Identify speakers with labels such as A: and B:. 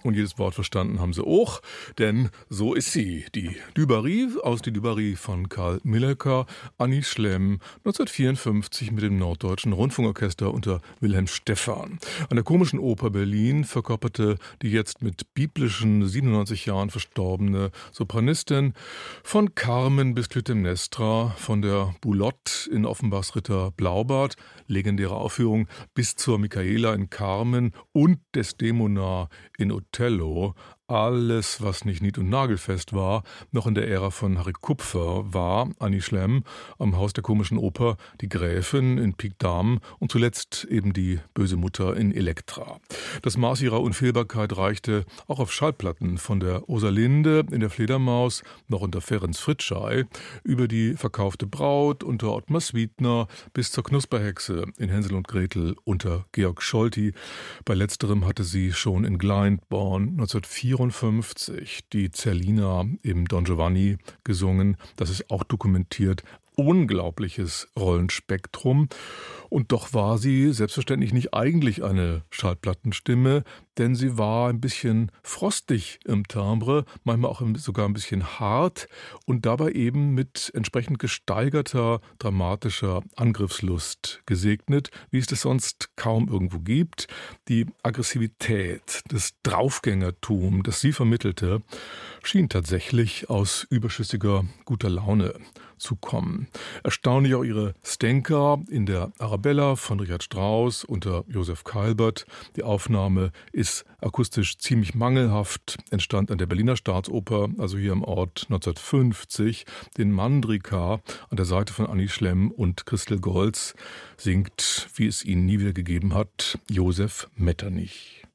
A: und jedes Wort verstanden haben sie auch, denn so ist sie, die Dubarry aus Die Dubarry von Karl Millecker, Annie Schlemm, 1954 mit dem Norddeutschen Rundfunkorchester unter Wilhelm Stephan. An der Komischen Oper Berlin verkörperte die jetzt mit biblischen 97 Jahren verstorbene Sopranistin von Carmen bis Clytemnestra, von der Boulotte in Offenbachs Ritter Blaubart, legendäre Aufführung, bis zur Michaela in Carmen und Desdemona in Othello. Alles, was nicht nied- und nagelfest war, noch in der Ära von Harry Kupfer, war Annie Schlemm am Haus der Komischen Oper die Gräfin in Pik Dame und zuletzt eben die böse Mutter in Elektra. Das Maß ihrer Unfehlbarkeit reichte auch auf Schallplatten von der Rosalinde in der Fledermaus, noch unter Ferenc Fritschei, über die verkaufte Braut unter Ottmar Swietner bis zur Knusperhexe in Hänsel und Gretel unter Georg Scholti. Bei letzterem hatte sie schon in Glyndebourne 1954 die Zerlina im Don Giovanni gesungen. Das ist auch dokumentiert. Unglaubliches Rollenspektrum. Und doch war sie selbstverständlich nicht eigentlich eine Schallplattenstimme, denn sie war ein bisschen frostig im Timbre, manchmal auch sogar ein bisschen hart und dabei eben mit entsprechend gesteigerter, dramatischer Angriffslust gesegnet, wie es das sonst kaum irgendwo gibt. Die Aggressivität, das Draufgängertum, das sie vermittelte, schien tatsächlich aus überschüssiger guter Laune zu kommen. Erstaunlich auch ihre Stenka in der Arabella von Richard Strauss unter Josef Calbert. Die Aufnahme ist akustisch ziemlich mangelhaft, entstand an der Berliner Staatsoper, also hier im Ort 1950. Den Mandrika an der Seite von Annie Schlemm und Christel Goltz singt, wie es ihn nie wieder gegeben hat, Josef Metternich.